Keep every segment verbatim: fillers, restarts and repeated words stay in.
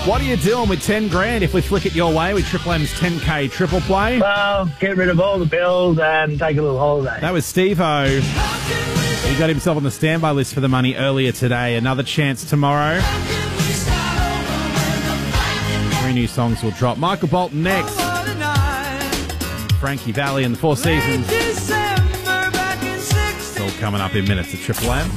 What are you doing with ten grand if we flick it your way with Triple M's ten K triple play? Well, get rid of all the bills and take a little holiday. That was Steve-O. He got himself on the standby list for the money earlier today. Another chance tomorrow. Three new songs will drop. Michael Bolton next. Frankie Valli and the Four Seasons. It's all coming up in minutes at Triple M.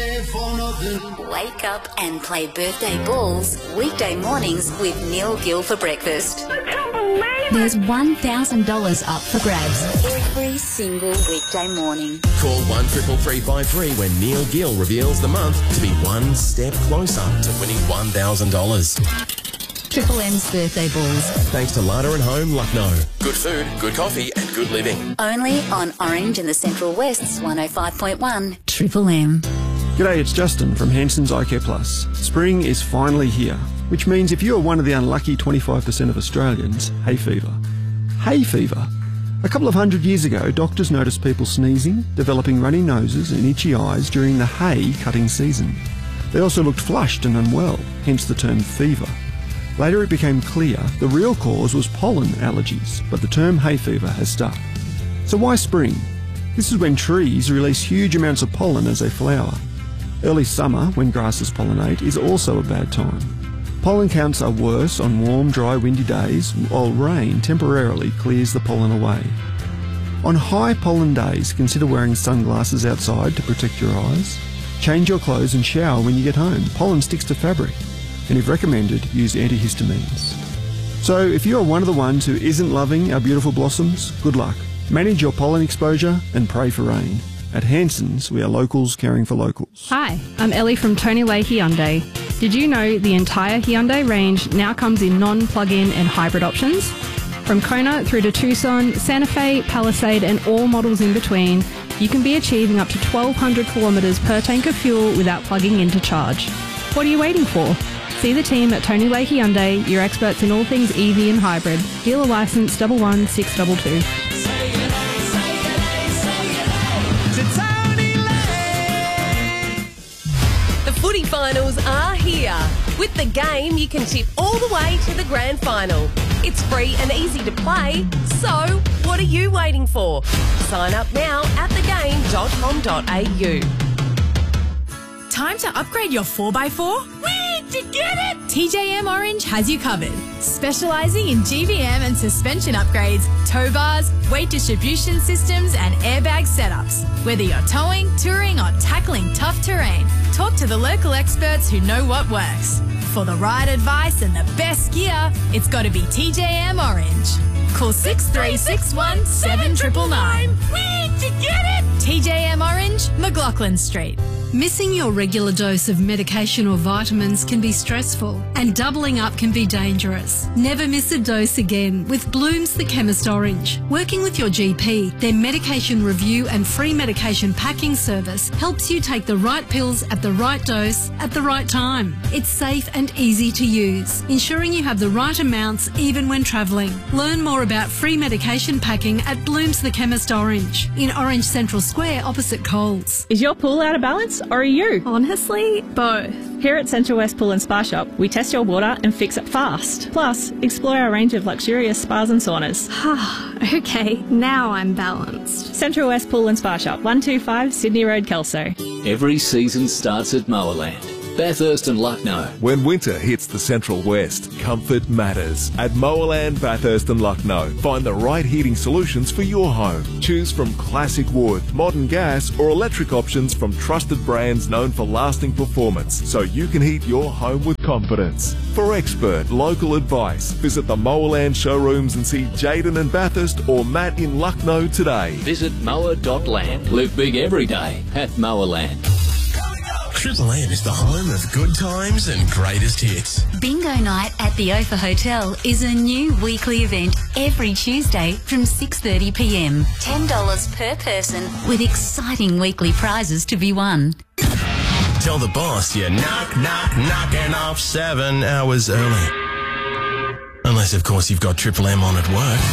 Wake up and play birthday balls weekday mornings with Neil Gill for breakfast. I can't believe it. There's one thousand dollars up for grabs every single weekday morning. Call one triple three five three when Neil Gill reveals the month to be one step closer to winning one thousand dollars. Triple M's birthday balls. Thanks to Lada and Home, Lucknow. Good food, good coffee and good living. Only on Orange and the Central West's one oh five point one Triple M. G'day, it's Justin from Hanson's Eye Care Plus. Spring is finally here, which means if you're one of the unlucky twenty-five percent of Australians, hay fever. Hay fever? A couple of hundred years ago, doctors noticed people sneezing, developing runny noses and itchy eyes during the hay cutting season. They also looked flushed and unwell, hence the term fever. Later it became clear the real cause was pollen allergies, but the term hay fever has stuck. So why spring? This is when trees release huge amounts of pollen as they flower. Early summer, when grasses pollinate, is also a bad time. Pollen counts are worse on warm, dry, windy days, while rain temporarily clears the pollen away. On high pollen days, consider wearing sunglasses outside to protect your eyes. Change your clothes and shower when you get home. Pollen sticks to fabric. And if recommended, use antihistamines. So if you're one of the ones who isn't loving our beautiful blossoms, good luck. Manage your pollen exposure and pray for rain. At Hanson's, we are locals caring for locals. Hi, I'm Ellie from Tony Leigh Hyundai. Did you know the entire Hyundai range now comes in non-plug-in and hybrid options? From Kona through to Tucson, Santa Fe, Palisade and all models in between, you can be achieving up to twelve hundred kilometres per tank of fuel without plugging in to charge. What are you waiting for? See the team at Tony Leigh Hyundai, your experts in all things E V and hybrid. Dealer licence double one six two two. The footy finals are here. With the game, you can tip all the way to the grand final. It's free and easy to play, so what are you waiting for? Sign up now at the game dot com dot a u. Time to upgrade your four by four? Where'd you get it? T J M Orange has you covered. Specialising in G V M and suspension upgrades, tow bars, weight distribution systems and airbag setups. Whether you're towing, touring or tackling tough terrain, talk to the local experts who know what works. For the right advice and the best gear, it's got to be T J M Orange. Call six three six one seven nine nine nine. Where'd you get it? T J M Orange, McLaughlin Street. Missing your regular dose of medication or vitamins can be stressful, and doubling up can be dangerous. Never miss a dose again with Bloom's The Chemist Orange. Working with your G P, their medication review and free medication packing service helps you take the right pills at the right dose at the right time. It's safe and easy to use, ensuring you have the right amounts even when travelling. Learn more about free medication packing at Bloom's The Chemist Orange in Orange Central Square opposite Coles. Is your pool out of balance? Or are you? Honestly, both. Here at Central West Pool and Spa Shop, we test your water and fix it fast. Plus, explore our range of luxurious spas and saunas. Okay, now I'm balanced. Central West Pool and Spa Shop, one two five Sydney Road, Kelso. Every season starts at Mowerland. Bathurst and Lucknow. When winter hits the Central West, comfort matters. At Mowerland, Bathurst and Lucknow, find the right heating solutions for your home. Choose from classic wood, modern gas or electric options from trusted brands known for lasting performance, so you can heat your home with confidence. For expert local advice, visit the Mowerland showrooms and see Jaden in Bathurst or Matt in Lucknow today. Visit mower dot land. Live big every day at Mowerland. Triple M is the home of good times and greatest hits. Bingo Night at the Ophir Hotel is a new weekly event every Tuesday from six thirty p m. ten dollars per person with exciting weekly prizes to be won. Tell the boss you're knock, knock, knocking off seven hours early. Unless, of course, you've got Triple M on at work.